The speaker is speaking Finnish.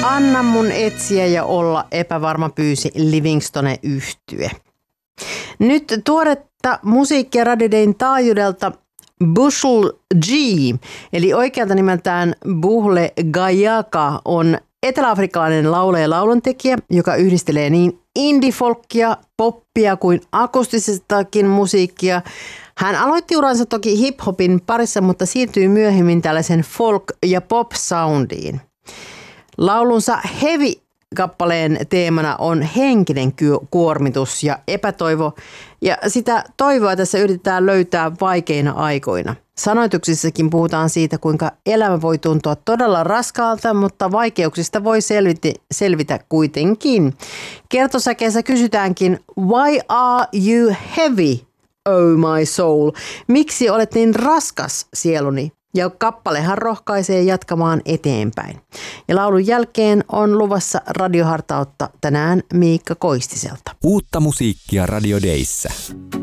Anna mun etsiä ja olla epävarma pyysi Livingstone-yhtye. Nyt tuoretta musiikkia Radio Dayn taajuudelta Bushel G, eli oikealta nimeltään Buhle Gayaka, on eteläafrikkalainen laulaja ja lauluntekijä, joka yhdistelee niin indie-folkkia, poppia kuin akustisestakin musiikkia. Hän aloitti uransa toki hip-hopin parissa, mutta siirtyi myöhemmin tällaisen folk- ja pop-soundiin. Laulunsa Heavy-kappaleen teemana on henkinen kuormitus ja epätoivo, ja sitä toivoa tässä yritetään löytää vaikeina aikoina. Sanoituksissakin puhutaan siitä, kuinka elämä voi tuntua todella raskaalta, mutta vaikeuksista voi selvitä kuitenkin. Kertosäkeessä kysytäänkin, why are you heavy, oh my soul? Miksi olet niin raskas, sieluni? Ja kappalehan rohkaisee jatkamaan eteenpäin. Ja laulun jälkeen on luvassa radiohartautta tänään Miikka Koistiselta. Uutta musiikkia Radio Dayssä.